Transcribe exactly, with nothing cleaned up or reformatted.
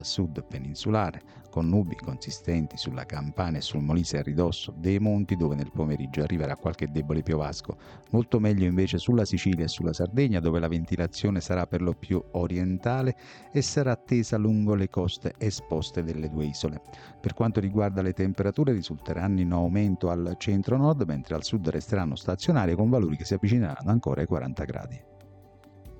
sud peninsulare, con nubi consistenti sulla Campania e sul Molise a ridosso dei monti, dove nel pomeriggio arriverà qualche debole piovasco. Molto meglio invece sulla Sicilia e sulla Sardegna, dove la ventilazione sarà per lo più orientale e sarà attesa lungo le coste esposte delle due isole. Per quanto riguarda le temperature, risulteranno in aumento al centro-nord, mentre al sud resteranno stazionarie con valori che si avvicineranno ancora ai quaranta gradi.